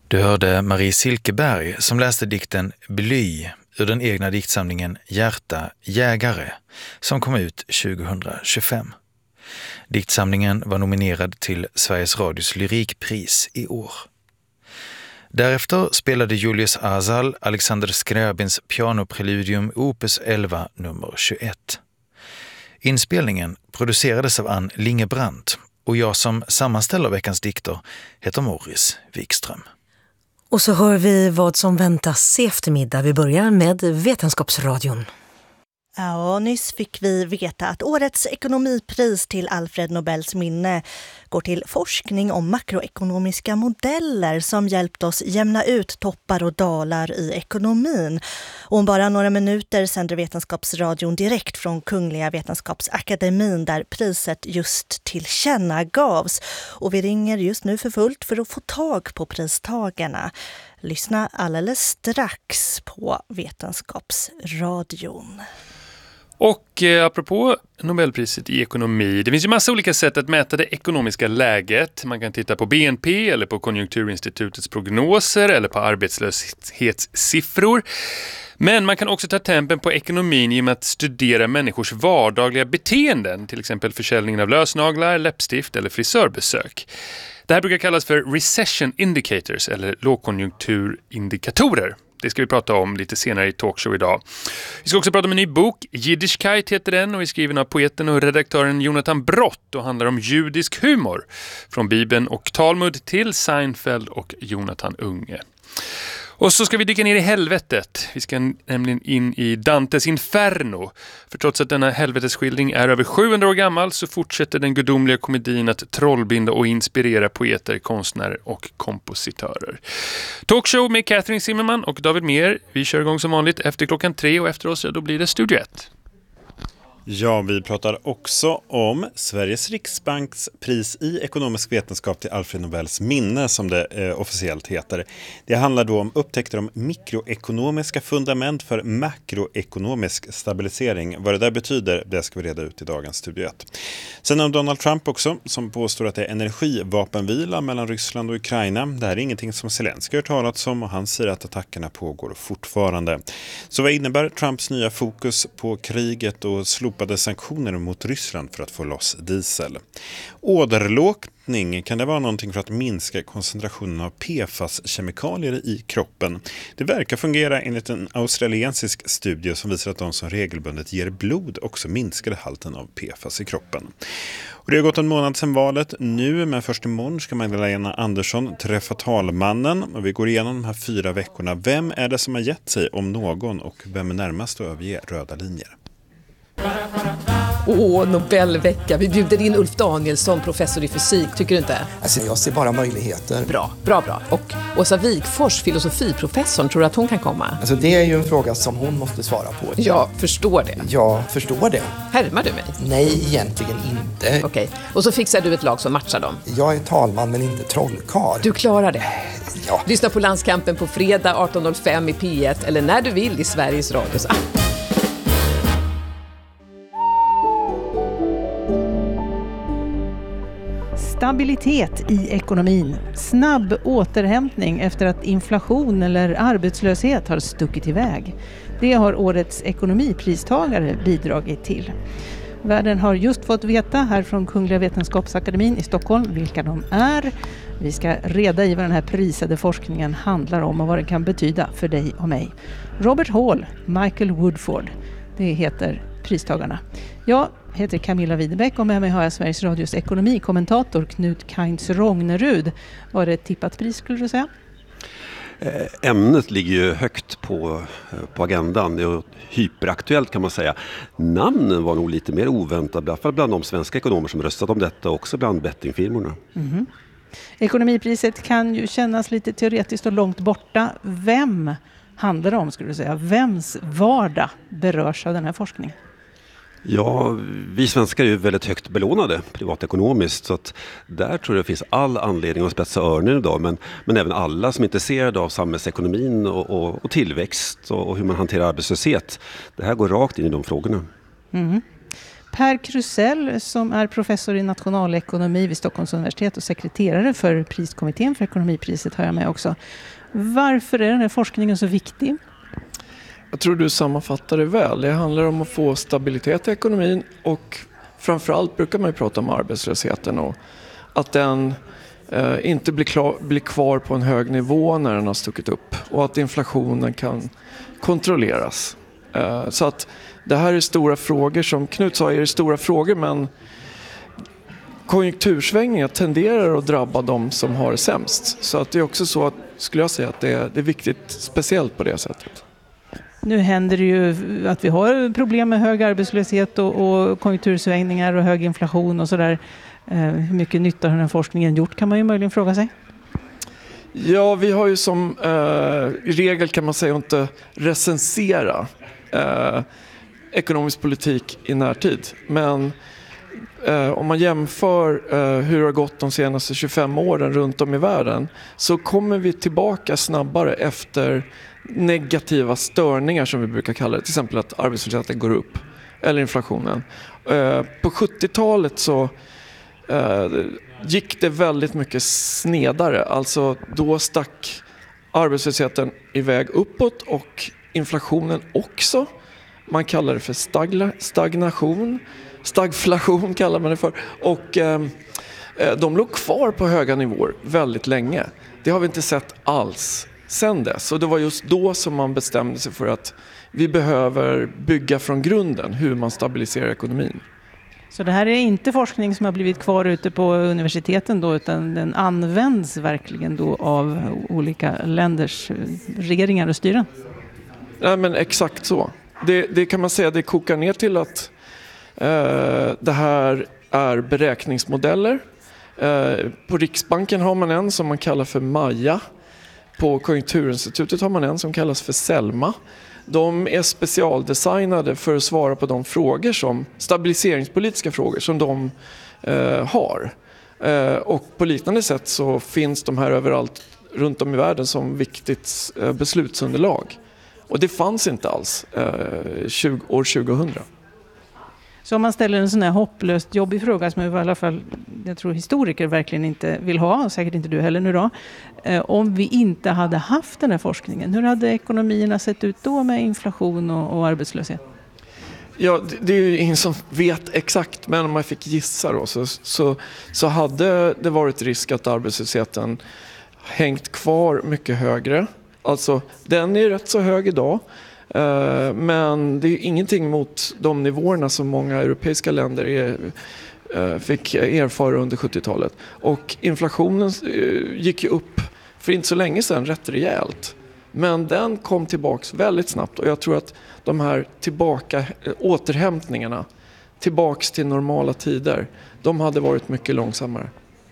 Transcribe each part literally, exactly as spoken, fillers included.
Du hörde Marie Silkeberg som läste dikten Bly ur den egna diktsamlingen Hjärta jägare som kom ut tjugohundratjugofem. Diktsamlingen var nominerad till Sveriges Radios lyrikpris i år. Därefter spelade Julius Azal Alexander Scriabins pianopreludium opus elva nummer tjugoett. Inspelningen producerades av Ann Lingebrandt och jag som sammanställer veckans dikter heter Morris Wikström. Och så hör vi vad som väntas i eftermiddag. Vi börjar med Vetenskapsradion. Ja, nyss fick vi veta att årets ekonomipris till Alfred Nobels minne går till forskning om makroekonomiska modeller som hjälpt oss jämna ut toppar och dalar i ekonomin. Och om bara några minuter sänder Vetenskapsradion direkt från Kungliga Vetenskapsakademin där priset just tillkännagavs. Och vi ringer just nu för fullt för att få tag på pristagarna. Lyssna alldeles strax på Vetenskapsradion. Och eh, apropå Nobelpriset i ekonomi, det finns ju massa olika sätt att mäta det ekonomiska läget. Man kan titta på B N P eller på Konjunkturinstitutets prognoser eller på arbetslöshetssiffror. Men man kan också ta tempen på ekonomin genom att studera människors vardagliga beteenden, till exempel försäljningen av lösnaglar, läppstift eller frisörbesök. Det här brukar kallas för recession indicators eller lågkonjunkturindikatorer. Det ska vi prata om lite senare i talkshow idag. Vi ska också prata om en ny bok. Jiddischkeit heter den och är skriven av poeten och redaktören Jonathan Brott och handlar om judisk humor. Från Bibeln och Talmud till Seinfeld och Jonathan Unge. Och så ska vi dyka ner i helvetet. Vi ska nämligen in i Dantes Inferno. För trots att denna helvetesskildring är över sjuhundra år gammal så fortsätter den gudomliga komedin att trollbinda och inspirera poeter, konstnärer och kompositörer. Talkshow med Catherine Zimmerman och David Mer. Vi kör igång som vanligt efter klockan tre och efter oss då blir det Studio ett. Ja, vi pratar också om Sveriges Riksbanks pris i ekonomisk vetenskap till Alfred Nobels minne som det eh, officiellt heter. Det handlar då om upptäckter om mikroekonomiska fundament för makroekonomisk stabilisering. Vad det där betyder, det ska vi reda ut i dagens Studio ett. Sen om Donald Trump också, som påstår att det är energivapenvila mellan Ryssland och Ukraina. Det här är ingenting som Zelenskyj har talat om och han säger att attackerna pågår fortfarande. Så vad innebär Trumps nya fokus på kriget och slopade sanktioner mot Ryssland för att få loss diesel? Åderlåtning, kan det vara någonting för att minska koncentrationen av P F A S-kemikalier i kroppen? Det verkar fungera enligt en australiensisk studie som visar att de som regelbundet ger blod också minskade halten av P F A S i kroppen. Och det har gått en månad sedan valet nu, men först imorgon ska Magdalena Andersson träffa talmannen och vi går igenom de här fyra veckorna. Vem är det som har gett sig om någon och vem är närmast att överge röda linjer? Åh, Nobelvecka. Vi bjuder in Ulf Danielsson, professor i fysik. Tycker du inte? Alltså, jag ser bara möjligheter. Bra, bra, bra. Och Åsa Wikfors, filosofiprofessorn, tror du att hon kan komma? Alltså, det är ju en fråga som hon måste svara på. Jag förstår det. Jag förstår det. Härmar du mig? Nej, egentligen inte. Okej, och så fixar du ett lag som matchar dem. Jag är talman men inte trollkarl. Du klarar det. Ja. Lyssna på Landskampen på fredag arton noll fem i P ett eller när du vill i Sveriges Radios app. Stabilitet i ekonomin. Snabb återhämtning efter att inflation eller arbetslöshet har stuckit iväg. Det har årets ekonomipristagare bidragit till. Världen har just fått veta här från Kungliga Vetenskapsakademin i Stockholm vilka de är. Vi ska reda i vad den här prisade forskningen handlar om och vad den kan betyda för dig och mig. Robert Hall, Michael Woodford, det heter pristagarna. Jag heter Camilla Widebeck och med mig har jag Sveriges Radios ekonomikommentator Knut Kainz Rognerud. Var det ett tippat pris skulle du säga? Ämnet ligger ju högt på, på agendan. Det är hyperaktuellt kan man säga. Namnen var nog lite mer oväntade, i alla fall bland de svenska ekonomer som röstat om detta, också bland bettingfirmorna. Mm-hmm. Ekonomipriset kan ju kännas lite teoretiskt och långt borta. Vem handlar det om skulle du säga? Vems vardag berörs av den här forskningen? Ja, vi svenskar är ju väldigt högt belånade privatekonomiskt så att där tror jag det finns all anledning att spetsa öronen idag men, men även alla som är intresserade av samhällsekonomin och, och, och tillväxt och, och hur man hanterar arbetslöshet. Det här går rakt in i de frågorna. Mm. Per Krusell som är professor i nationalekonomi vid Stockholms universitet och sekreterare för priskommittén för ekonomipriset har jag med också. Varför är den här forskningen så viktig? Jag tror du sammanfattar det väl. Det handlar om att få stabilitet i ekonomin och framförallt brukar man ju prata om arbetslösheten och att den eh, inte blir, klar, blir kvar på en hög nivå när den har stuckit upp och att inflationen kan kontrolleras. Eh, så att det här är stora frågor, som Knut sa är det stora frågor, men konjunktursvängningar tenderar att drabba de som har det sämst. Så att det är också så att, skulle jag säga, att det är, det är viktigt speciellt på det sättet. Nu händer det ju att vi har problem med hög arbetslöshet och, och konjunktursvängningar och hög inflation och sådär. Eh, hur mycket nytta har den här forskningen gjort kan man ju möjligen fråga sig. Ja, vi har ju som eh, regel kan man säga inte recensera eh, ekonomisk politik i närtid. Men eh, om man jämför eh, hur det har gått de senaste tjugofem åren runt om i världen så kommer vi tillbaka snabbare efter negativa störningar som vi brukar kalla det. Till exempel att arbetslösheten går upp eller inflationen. Eh, på sjuttiotalet så eh, gick det väldigt mycket snedare. Alltså då stack arbetslösheten iväg uppåt och inflationen också. Man kallar det för stagla, stagnation. Stagflation kallar man det för. Och eh, de låg kvar på höga nivåer väldigt länge. Det har vi inte sett alls sen dess. Och det var just då som man bestämde sig för att vi behöver bygga från grunden hur man stabiliserar ekonomin. Så det här är inte forskning som har blivit kvar ute på universiteten då, utan den används verkligen då av olika länders regeringar och styren? Nej, men exakt så. Det, det kan man säga, det kokar ner till att eh, det här är beräkningsmodeller. Eh, på Riksbanken har man en som man kallar för Maja. På Konjunkturinstitutet har man en som kallas för Selma. De är specialdesignade för att svara på de frågor som stabiliseringspolitiska frågor som de eh, har. Eh, och på liknande sätt så finns de här överallt runt om i världen som viktigt eh, beslutsunderlag. Och det fanns inte alls eh, tjugo, år tjugohundra. Så om man ställer en sån här hopplöst jobbig fråga som i alla fall, jag tror historiker verkligen inte vill ha, och säkert inte du heller nu då. Eh, om vi inte hade haft den här forskningen, hur hade ekonomierna sett ut då med inflation och, och arbetslöshet? Ja, det, det är ju ingen som vet exakt, men om man fick gissa då så, så, så hade det varit risk att arbetslösheten hängt kvar mycket högre. Alltså, den är rätt så hög idag. Men det är ingenting mot de nivåerna som många europeiska länder är, fick erfara under sjuttiotalet. Och inflationen gick ju upp för inte så länge sedan rätt rejält. Men den kom tillbaks väldigt snabbt och jag tror att de här tillbaka, återhämtningarna tillbaks till normala tider, de hade varit mycket långsammare.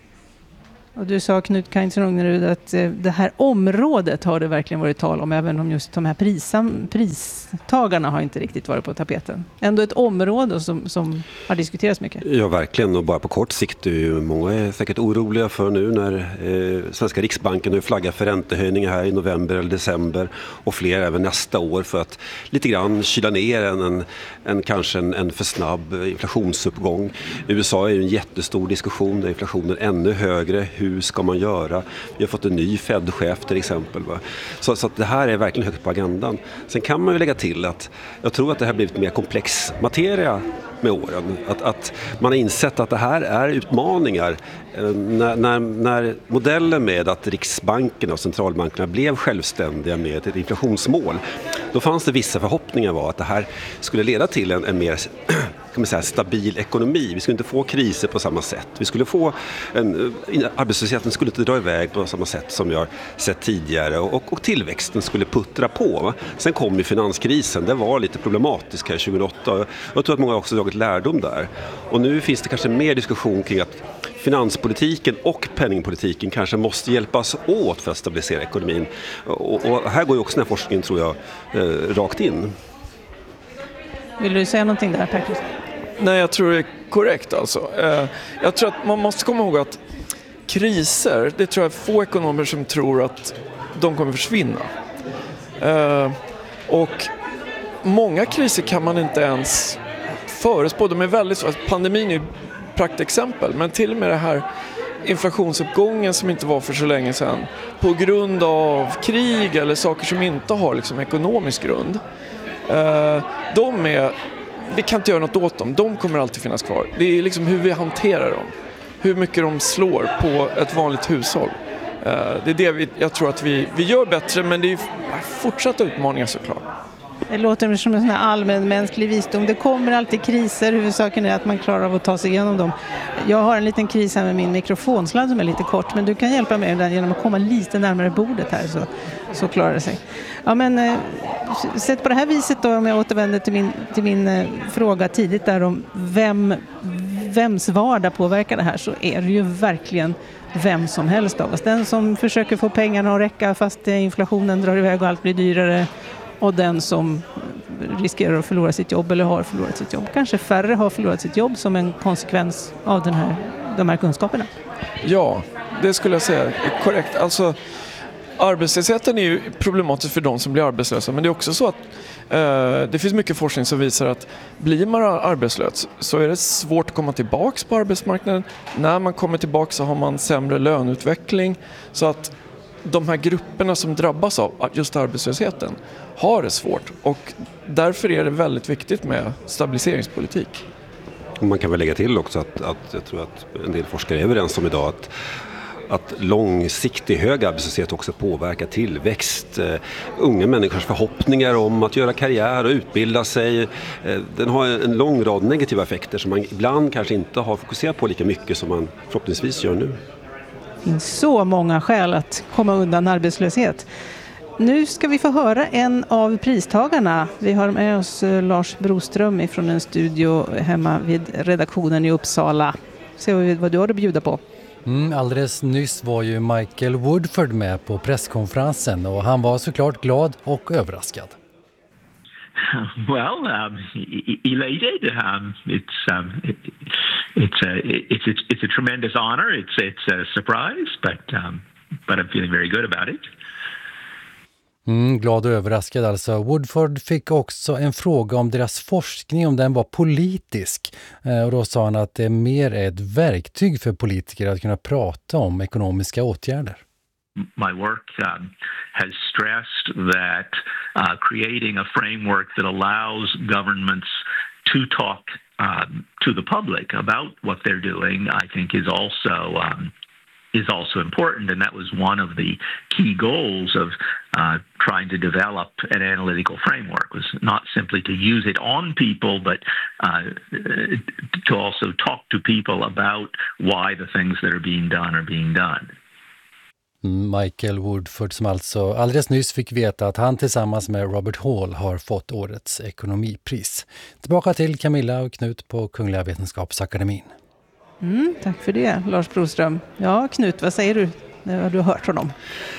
Och du sa, Knut Kainz-Rognerud, att det här området har det verkligen varit tal om, även om just de här prisam, pristagarna har inte riktigt varit på tapeten. Ändå ett område som, som har diskuterats mycket. Ja, verkligen. Och bara på kort sikt är ju många är säkert oroliga för nu när eh, svenska Riksbanken har flaggat för räntehöjningar här i november eller december och fler även nästa år för att lite grann kyla ner en, en, en kanske en, en för snabb inflationsuppgång. I U S A är ju en jättestor diskussion där inflationen är ännu högre. Hur ska man göra? Vi har fått en ny Fed-chef till exempel. Va? Så, så att det här är verkligen högt på agendan. Sen kan man ju lägga till att jag tror att det här blivit mer komplex materia med åren. Att, att man har insett att det här är utmaningar. När, när, när modellen med att Riksbanken och centralbankerna blev självständiga med ett inflationsmål, då fanns det vissa förhoppningar var att det här skulle leda till en, en mer kan man säga, stabil ekonomi. Vi skulle inte få kriser på samma sätt. Vi skulle få en, arbetslösheten skulle inte dra iväg på samma sätt som vi har sett tidigare och, och tillväxten skulle puttra på. Va? Sen kom ju finanskrisen. Det var lite problematisk här tjugohundraåtta. Jag tror att många också har tagit lärdom där. Och nu finns det kanske mer diskussion kring att finanspolitiken och penningpolitiken kanske måste hjälpas åt för att stabilisera ekonomin. Och, och här går ju också den här forskningen, tror jag, eh, rakt in. Vill du säga någonting där, Per? Nej, jag tror det är korrekt alltså. Eh, jag tror att man måste komma ihåg att kriser, det tror jag är få ekonomer som tror att de kommer försvinna. Eh, och många kriser kan man inte ens förespå. De är väldigt, alltså pandemin är ju praktexempel, men till och med det här inflationsuppgången som inte var för så länge sedan på grund av krig eller saker som inte har liksom ekonomisk grund. Eh, de är, vi kan inte göra något åt dem, de kommer alltid finnas kvar. Det är liksom hur vi hanterar dem, hur mycket de slår på ett vanligt hushåll. Eh, det är det vi, jag tror att vi, vi gör bättre, men det är fortsatta utmaningar såklart. Det låter som en sån här allmänmänsklig visdom. Det kommer alltid kriser. Huvudsaken är att man klarar av att ta sig igenom dem. Jag har en liten kris här med min mikrofonsladd som är lite kort. Men du kan hjälpa mig med den genom att komma lite närmare bordet här, så, så klarar det sig. Ja, men eh, sett på det här viset då, om jag återvänder till min, till min eh, fråga tidigt där om vem, vems vardag påverkar det här, så är det ju verkligen vem som helst av oss. Den som försöker få pengarna att räcka fast inflationen drar iväg och allt blir dyrare, och den som riskerar att förlora sitt jobb eller har förlorat sitt jobb. Kanske färre har förlorat sitt jobb som en konsekvens av den här, de här kunskaperna. Ja, det skulle jag säga är korrekt. Alltså, arbetslösheten är ju problematisk för de som blir arbetslösa, men det är också så att eh, det finns mycket forskning som visar att blir man arbetslös så är det svårt att komma tillbaka på arbetsmarknaden. När man kommer tillbaka så har man sämre löneutveckling, så att de här grupperna som drabbas av just arbetslösheten har det svårt, och därför är det väldigt viktigt med stabiliseringspolitik. Man kan väl lägga till också att, att jag tror att en del forskare är överens om idag att att långsiktig hög arbetslöshet också påverkar tillväxt, uh, unga människors förhoppningar om att göra karriär och utbilda sig. Uh, den har en lång rad negativa effekter som man ibland kanske inte har fokuserat på lika mycket som man förhoppningsvis gör nu. Det finns så många skäl att komma undan arbetslöshet. Nu ska vi få höra en av pristagarna. Vi har med oss Lars Broström från en studio hemma vid redaktionen i Uppsala. Se vad du har att bjuda på. Mm, alldeles nyss var ju Michael Woodford med på presskonferensen, och han var såklart glad och överraskad. Well, um, elated. Um, it's um, it, it's a it's it's it's a tremendous honor. It's it's a surprise, but um, but I'm feeling very good about it. Mm, glad och överraskad alltså. Woodford fick också en fråga om deras forskning, om den var politisk. Eh, och då sa han att det mer är ett verktyg för politiker att kunna prata om ekonomiska åtgärder. My work um, has stressed that uh, creating a framework that allows governments to talk um, to the public about what they're doing, I think is also um, is also important, and that was one of the key goals of uh, trying to develop an analytical framework, was not simply to use it on people, but uh, to also talk to people about why the things that are being done are being done. Michael Woodford, som alltså alldeles nyss fick veta att han tillsammans med Robert Hall har fått årets ekonomipris. Tillbaka till Camilla och Knut på Kungliga Vetenskapsakademin. Mm, tack för det, Lars Broström. Ja, Knut, vad säger du när du har hört honom?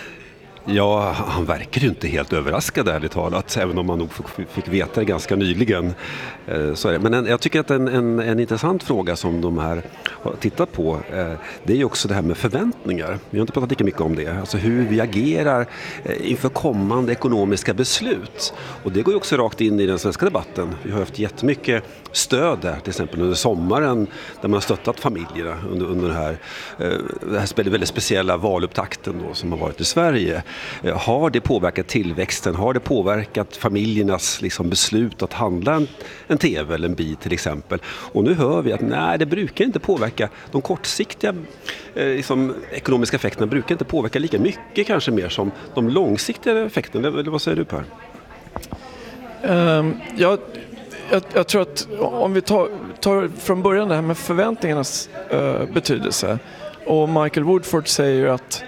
Ja, han verkar ju inte helt överraskad ärligt talat, även om man nog fick veta det ganska nyligen. Så är det. Men en, jag tycker att en, en, en intressant fråga som de här har tittat på, det är ju också det här med förväntningar. Vi har inte pratat lika mycket om det. Alltså hur vi agerar inför kommande ekonomiska beslut. Och det går ju också rakt in i den svenska debatten. Vi har haft jättemycket stöd där, till exempel under sommaren, där man har stöttat familjerna under, under den här, det här väldigt speciella valupptakten då, som har varit i Sverige. Har det påverkat tillväxten? Har det påverkat familjernas liksom, beslut att handla en, en tv eller en bil till exempel? Och nu hör vi att nej, det brukar inte påverka. De kortsiktiga eh, liksom, ekonomiska effekterna brukar inte påverka lika mycket kanske mer som de långsiktiga effekterna. Eller vad säger du, Per? Um, jag, jag, jag tror att om vi tar, tar från början det här med förväntningarnas uh, betydelse, och Michael Woodford säger att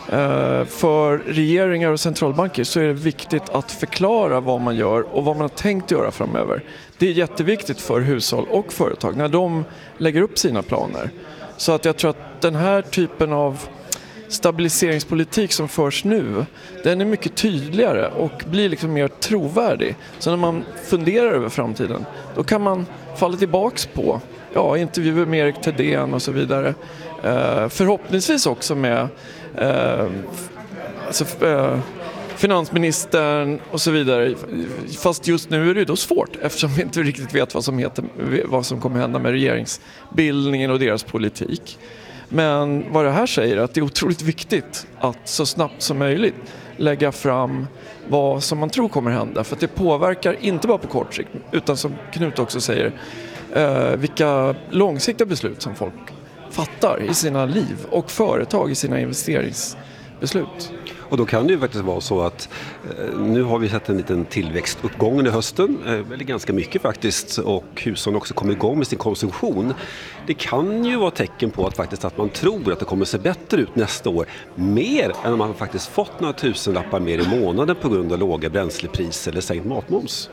för regeringar och centralbanker så är det viktigt att förklara vad man gör och vad man har tänkt göra framöver. Det är jätteviktigt för hushåll och företag när de lägger upp sina planer. Så att jag tror att den här typen av stabiliseringspolitik som förs nu, den är mycket tydligare och blir liksom mer trovärdig. Så när man funderar över framtiden, då kan man falla tillbaks på ja, intervjuer med Erik Thedéen och så vidare. Uh, förhoppningsvis också med uh, alltså, uh, finansministern och så vidare. Fast just nu är det då svårt eftersom vi inte riktigt vet vad som, heter, vad som kommer hända med regeringsbildningen och deras politik. Men vad det här säger är att det är otroligt viktigt att så snabbt som möjligt lägga fram vad som man tror kommer hända. För att det påverkar inte bara på kort sikt utan som Knut också säger eh, vilka långsiktiga beslut som folk fattar i sina liv och företag i sina investeringsbeslut. Och då kan det ju faktiskt vara så att eh, nu har vi sett en liten tillväxtuppgång under hösten, eh, eller ganska mycket faktiskt, och hushållen också kommer igång med sin konsumtion. Det kan ju vara tecken på att faktiskt att man tror att det kommer se bättre ut nästa år, mer än om man faktiskt fått några tusenlappar mer i månaden på grund av låga bränslepriser eller sänkt matmoms.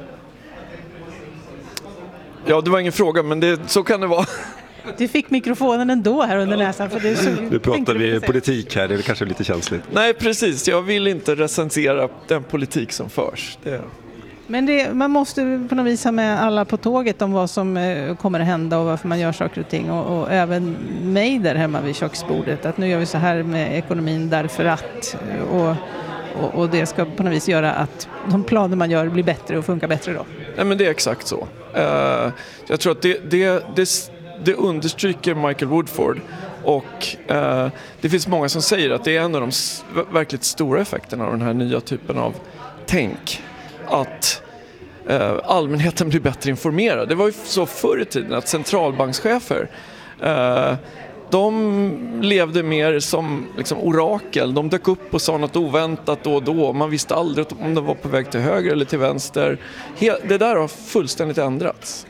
Ja, det var ingen fråga, men det, så kan det vara. Du fick mikrofonen ändå här under näsan. För det är så, nu pratar vi politik här, det är kanske lite känsligt. Nej, precis. Jag vill inte recensera den politik som förs. Det... Men det, man måste på något vis ha med alla på tåget om vad som eh, kommer att hända och varför man gör saker och ting. Och, och även mig där hemma vid köksbordet. Att nu gör vi så här med ekonomin därför att... Och, och, och det ska på något vis göra att de planer man gör blir bättre och funkar bättre då. Nej, men det är exakt så. Uh, jag tror att det... det, det Det understryker Michael Woodford och eh, det finns många som säger att det är en av de s- verkligt stora effekterna av den här nya typen av tänk. Att eh, allmänheten blir bättre informerad. Det var ju så förr i tiden att centralbankschefer eh, de levde mer som liksom, orakel. De dök upp och sa något oväntat då och då. Man visste aldrig om de var på väg till höger eller till vänster. He- det där har fullständigt ändrats.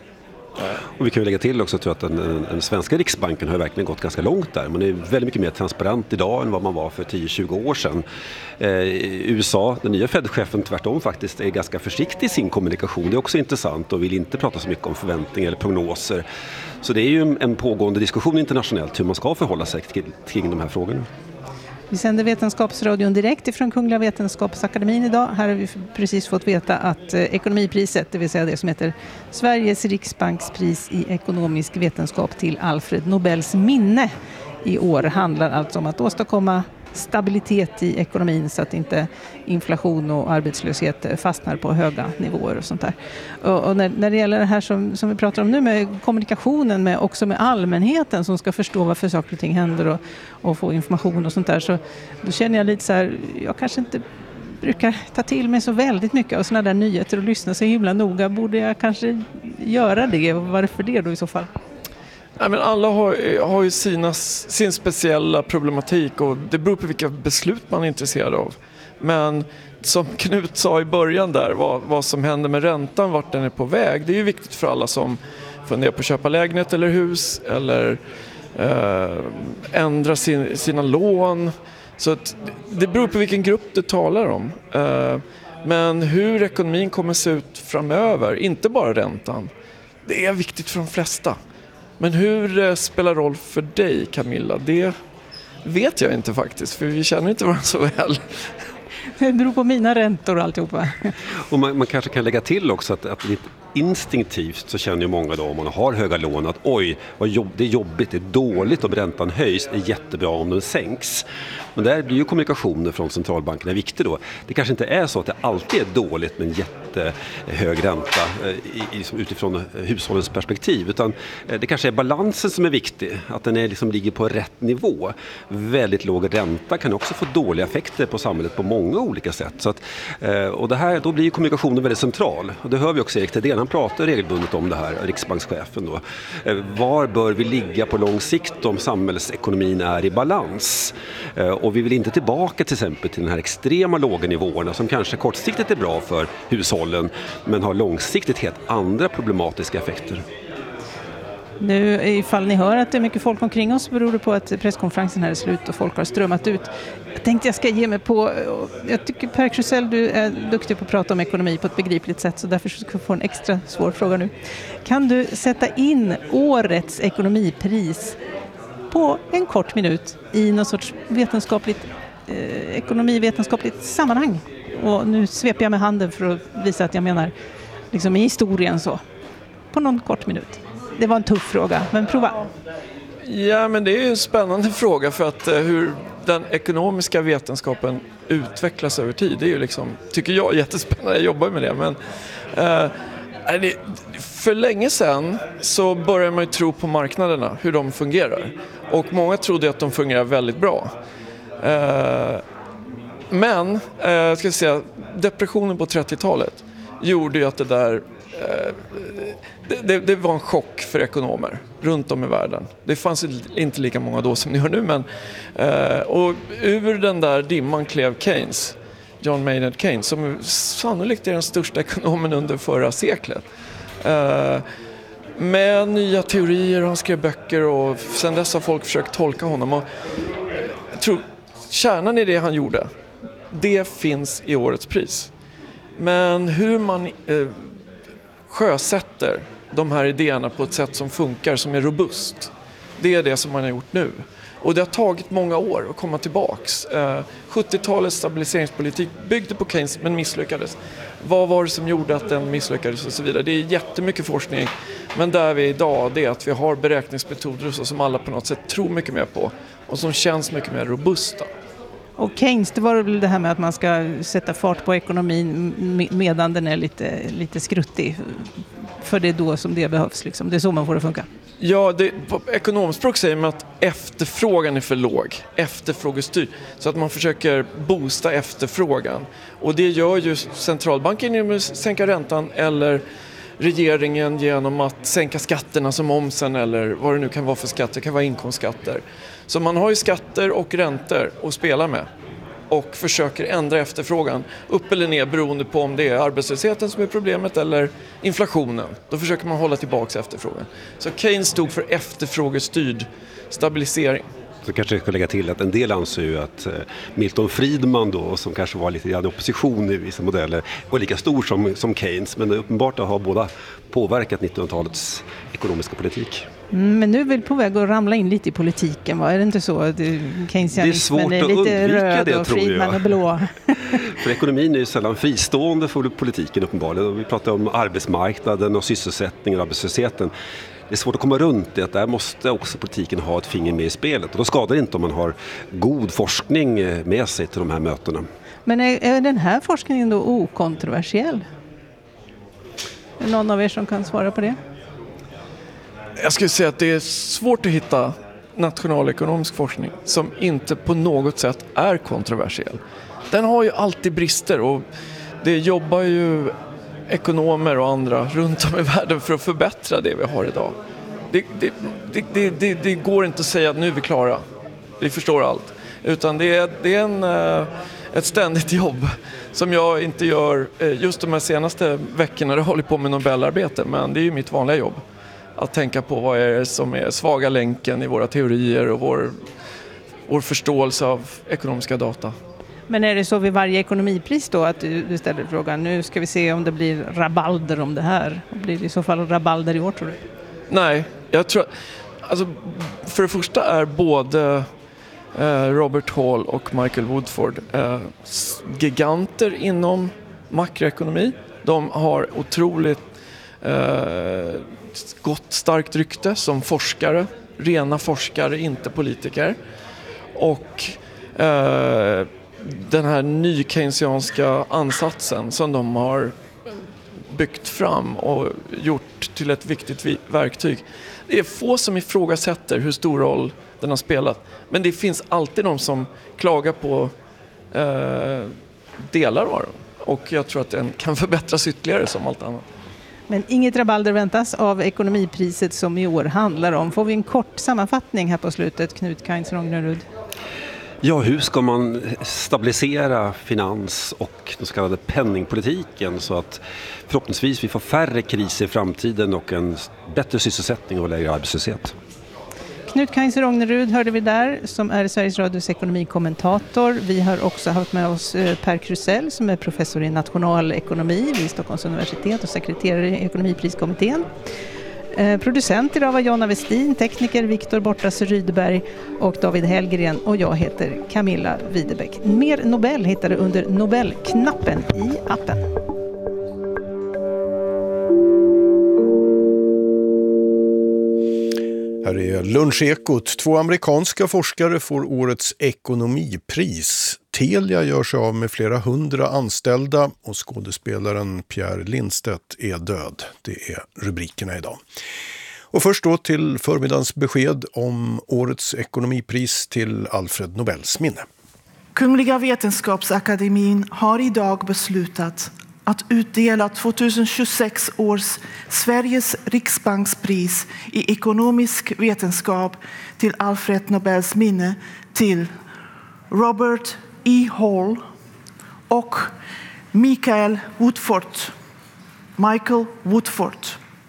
Och vi kan ju lägga till också tror jag, att den, den svenska riksbanken har verkligen gått ganska långt där. Man är väldigt mycket mer transparent idag än vad man var för tio till tjugo år sedan. Eh, I U S A, den nya Fed-chefen tvärtom faktiskt, är ganska försiktig i sin kommunikation. Det är också intressant och vill inte prata så mycket om förväntningar eller prognoser. Så det är ju en, en pågående diskussion internationellt hur man ska förhålla sig till, kring de här frågorna. Vi sänder Vetenskapsradion direkt ifrån Kungliga Vetenskapsakademin idag. Här har vi precis fått veta att eh, ekonomipriset, det vill säga det som heter Sveriges riksbankspris i ekonomisk vetenskap till Alfred Nobels minne i år, handlar alltså om att åstadkomma stabilitet i ekonomin så att inte inflation och arbetslöshet fastnar på höga nivåer och sånt där. Och, och när, när det gäller det här som, som vi pratar om nu med kommunikationen med, också med allmänheten som ska förstå varför saker och ting händer och, och få information och sånt där, så då känner jag lite så här, jag kanske inte brukar ta till mig så väldigt mycket av såna där nyheter och lyssna så himla noga. Borde jag kanske göra det? Och varför det då i så fall? Nej, men alla har, har ju sina, sin speciella problematik och det beror på vilka beslut man är intresserad av. Men som Knut sa i början där, vad, vad som händer med räntan, vart den är på väg, det är ju viktigt för alla som funderar på att köpa lägenhet eller hus eller eh, ändra sin, sina lån. Så att det beror på vilken grupp du talar om. Eh, men hur ekonomin kommer se ut framöver, inte bara räntan, det är viktigt för de flesta. Men hur det spelar roll för dig, Camilla, det vet jag inte faktiskt, för vi känner inte varandra så väl. Det beror på mina räntor och alltihopa. Och man, man kanske kan lägga till också att, att lite instinktivt så känner ju många då om man har höga lån att oj, vad jobb, det är jobbigt, det är dåligt om räntan höjs, det är jättebra om den sänks. Men där blir ju kommunikationen från centralbankerna viktig då. Det kanske inte är så att det alltid är dåligt med en jättehög ränta i, i, utifrån hushållens perspektiv, utan det kanske är balansen som är viktig, att den är, liksom, ligger på rätt nivå. Väldigt låg ränta kan också få dåliga effekter på samhället på många olika sätt. Så att, och det här, då blir ju kommunikationen väldigt central. Och det hör vi också Erik Thedéen, han pratar regelbundet om det här, riksbankschefen då. Var bör vi ligga på lång sikt om samhällsekonomin är i balans? Och vi vill inte tillbaka till exempel till den här extrema låga nivåerna som kanske kortsiktigt är bra för hushållen men har långsiktigt helt andra problematiska effekter. Nu ifall ni hör att det är mycket folk omkring oss beror det på att presskonferensen här är slut och folk har strömmat ut. Jag tänkte jag ska ge mig på, jag tycker Per Krusell, du är duktig på att prata om ekonomi på ett begripligt sätt så därför ska jag få en extra svår fråga nu. Kan du sätta in årets ekonomipris på en kort minut i någon sorts vetenskapligt, eh, ekonomivetenskapligt sammanhang? Och nu sveper jag med handen för att visa att jag menar liksom i historien så. På någon kort minut. Det var en tuff fråga, men prova. Ja, men det är ju en spännande fråga för att eh, hur den ekonomiska vetenskapen utvecklas över tid. Det är ju liksom, tycker jag, jättespännande. Jag jobbar med det. Men eh, det, för länge sedan så började man ju tro på marknaderna, hur de fungerar. Och många trodde att de fungerar väldigt bra. Eh, men, eh, ska jag säga, depressionen på trettiotalet gjorde ju att det där eh, det, det, det var en chock för ekonomer runt om i världen. Det fanns inte lika många då som ni gör nu, men eh, och ur den där dimman klev Keynes, John Maynard Keynes, som sannolikt är den största ekonomen under förra seklet. Eh, med nya teorier, han skrev böcker och sen dess har folk försökt tolka honom. Och jag tror kärnan i det han gjorde, det finns i årets pris. Men hur man eh, sjösätter de här idéerna på ett sätt som funkar, som är robust, det är det som man har gjort nu. Och det har tagit många år att komma tillbaks. Eh, sjuttiotalets stabiliseringspolitik byggde på Keynes men misslyckades. Vad var det som gjorde att den misslyckades och så vidare? Det är jättemycket forskning. Men där vi är idag, det är att vi har beräkningsmetoder så som alla på något sätt tror mycket mer på och som känns mycket mer robusta. Och Keynes, det var väl det här med att man ska sätta fart på ekonomin medan den är lite, lite skruttig. För det är då som det behövs. Liksom. Det är så man får det funka. Ja, det, på ekonomspråk säger man att efterfrågan är för låg. Efterfrågestyrd. Så att man försöker boosta efterfrågan. Och det gör ju centralbanken genom att sänka räntan eller regeringen genom att sänka skatterna som momsen eller vad det nu kan vara för skatter. Det kan vara inkomstskatter. Så man har ju skatter och räntor att spela med och försöker ändra efterfrågan upp eller ner beroende på om det är arbetslösheten som är problemet eller inflationen. Då försöker man hålla tillbaka efterfrågan. Så Keynes stod för efterfrågestyrd stabilisering. Så kanske jag ska lägga till att en del anser ju att Milton Friedman då, som kanske var lite grann i opposition i vissa modeller, var lika stor som, som Keynes, men det är uppenbart att ha båda påverkat nittonhundratalets ekonomiska politik. Mm, men nu är vi på väg att ramla in lite i politiken, va? Är det inte så? Keynesianismen är, är lite röd det, och Friedman är blå. För ekonomin är ju sällan fristående för politiken uppenbarligen. Vi pratar om arbetsmarknaden och sysselsättningen och arbetslösheten. Det är svårt att komma runt det, att där måste också politiken ha ett finger med i spelet. Och då skadar det inte om man har god forskning med sig till de här mötena. Men är, är den här forskningen då okontroversiell? Är det någon av er som kan svara på det? Jag skulle säga att det är svårt att hitta nationalekonomisk forskning som inte på något sätt är kontroversiell. Den har ju alltid brister och det jobbar ju ekonomer och andra runt om i världen för att förbättra det vi har idag. Det, det, det, det, det, det går inte att säga att nu är vi klara. Vi förstår allt. Utan det är, det är en, ett ständigt jobb som jag inte gör just de här senaste veckorna. Jag håller på med Nobelarbete, men det är ju mitt vanliga jobb. Att tänka på vad är det som är svaga länken i våra teorier och vår, vår förståelse av ekonomiska data. Men är det så vid varje ekonomipris då att du, du ställer frågan, nu ska vi se om det blir rabalder om det här? Blir det i så fall rabalder i år, tror du? Nej, jag tror alltså, för det första är både eh, Robert Hall och Michael Woodford eh, giganter inom makroekonomi. De har otroligt eh, gott starkt rykte som forskare, rena forskare, inte politiker. Och eh, den här ny keynesianska ansatsen som de har byggt fram och gjort till ett viktigt verktyg. Det är få som ifrågasätter hur stor roll den har spelat. Men det finns alltid de som klagar på eh, delar av den. Och jag tror att den kan förbättras ytterligare som allt annat. Men inget rabalder väntas av ekonomipriset som i år handlar om. Får vi en kort sammanfattning här på slutet, Knut Kainz-Rognerud? Ja, hur ska man stabilisera finans och den så kallade penningpolitiken så att förhoppningsvis vi får färre kriser i framtiden och en bättre sysselsättning och lägre arbetslöshet? Knut Kainz-Rognerud hörde vi där, som är Sveriges Radios ekonomikommentator. Vi har också haft med oss Per Krusell som är professor i nationalekonomi vid Stockholms universitet och sekreterare i ekonomipriskommittén. Eh, producent idag var Jonna Westin, tekniker Viktor Bortas Rydberg och David Hellgren, och jag heter Camilla Widebeck. Mer Nobel hittar du under Nobelknappen i appen. Här är Lunchekot. Två amerikanska forskare får årets ekonomipris. Telia gör sig av med flera hundra anställda och skådespelaren Pierre Lindstedt är död. Det är rubrikerna idag. Och först då till förmiddagens besked om årets ekonomipris till Alfred Nobels minne. Kungliga Vetenskapsakademin har idag beslutat att utdela tjugohundratjugosex års Sveriges riksbankspris i ekonomisk vetenskap till Alfred Nobels minne till Robert E. Hall och Michael Woodford. Michael Woodford.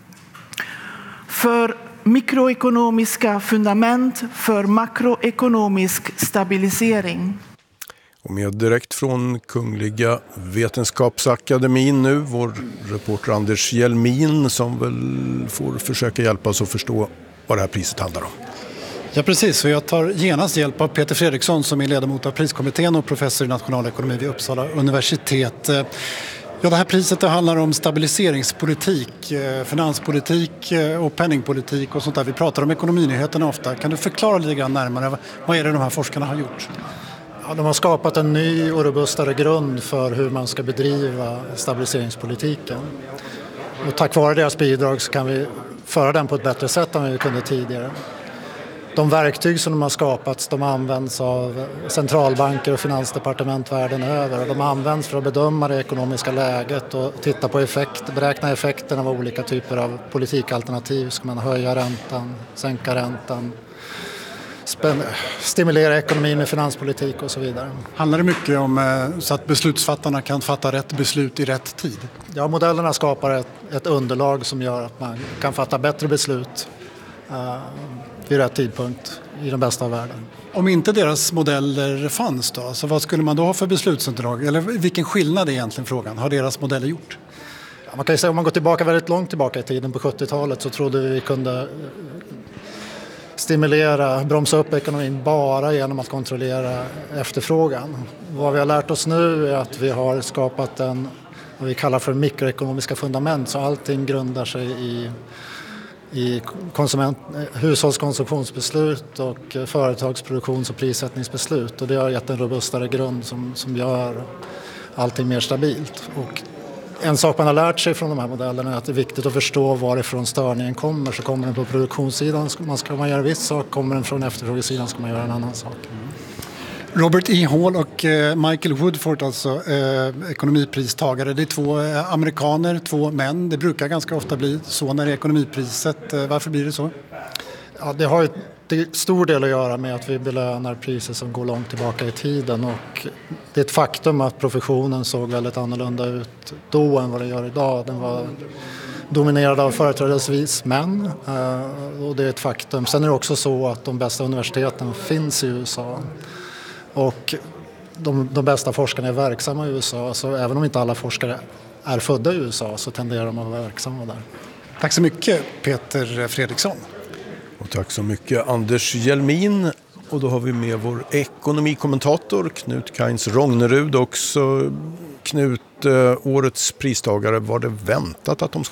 För mikroekonomiska fundament för makroekonomisk stabilisering. Och med direkt från Kungliga Vetenskapsakademin nu, vår reporter Anders Hjelmin som väl får försöka hjälpa oss att förstå vad det här priset handlar om. Ja precis, och jag tar genast hjälp av Peter Fredriksson som är ledamot av priskommittén och professor i nationalekonomi vid Uppsala universitet. Ja, det här priset det handlar om stabiliseringspolitik, finanspolitik och penningpolitik och sånt där. Vi pratar om ekonominyheterna ofta. Kan du förklara lite grann närmare vad är det de här forskarna har gjort? Ja, de har skapat en ny och robustare grund för hur man ska bedriva stabiliseringspolitiken. Och tack vare deras bidrag så kan vi föra den på ett bättre sätt än vi kunde tidigare. De verktyg som de har skapats, de används av centralbanker och finansdepartement världen över. De används för att bedöma det ekonomiska läget och titta på effekt, beräkna effekten av olika typer av politikalternativ. Ska man höja räntan, sänka räntan, spän- stimulera ekonomin med finanspolitik och så vidare. Handlar det mycket om så att beslutsfattarna kan fatta rätt beslut i rätt tid? Ja, modellerna skapar ett, ett underlag som gör att man kan fatta bättre beslut uh, vid rätt tidpunkt i den bästa av världen. Om inte deras modeller fanns då, så vad skulle man då ha för beslutsunderlag? Eller vilken skillnad är egentligen frågan? Har deras modeller gjort? Ja, man kan ju säga om man går tillbaka väldigt långt tillbaka i tiden på sjuttiotalet så trodde vi vi kunde stimulera, bromsa upp ekonomin bara genom att kontrollera efterfrågan. Vad vi har lärt oss nu är att vi har skapat en, vad vi kallar för mikroekonomiska fundament, så allting grundar sig i i konsument, hushållskonsumtionsbeslut och företagsproduktions- och prissättningsbeslut. Och det har gett en robustare grund som, som gör allting mer stabilt. Och en sak man har lärt sig från de här modellerna är att det är viktigt att förstå varifrån störningen kommer. Så kommer den på produktionssidan ska man, ska man göra en viss sak, kommer den från efterfrågesidan ska man göra en annan sak. Robert E. Hall och Michael Woodford, alltså eh, ekonomipristagare. Det är två eh, amerikaner, två män. Det brukar ganska ofta bli så när det är ekonomipriset. Eh, varför blir det så? Ja, det har ju till stor del att göra med att vi belönar priser som går långt tillbaka i tiden. Och det är ett faktum att professionen såg väldigt annorlunda ut då än vad det gör idag. Den var dominerad av företrädesvis män eh, och det är ett faktum. Sen är det också så att de bästa universiteten finns i U S A. Och de, de bästa forskarna är verksamma i U S A, så även om inte alla forskare är födda i U S A så tenderar de att vara verksamma där. Tack så mycket Peter Fredriksson. Och tack så mycket Anders Hjelmin. Och då har vi med vår ekonomikommentator Knut Kainz Rognerud också. Knut, årets pristagare, var det väntat att de